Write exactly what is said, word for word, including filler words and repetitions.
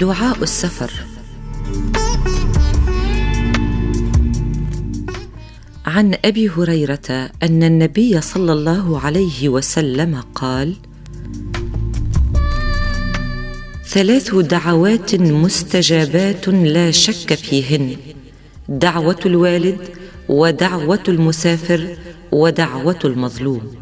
دعاء السفر. عن أبي هريرة أن النبي صلى الله عليه وسلم قال: ثلاث دعوات مستجابات لا شك فيهن: دعوة الوالد، ودعوة المسافر، ودعوة المظلوم.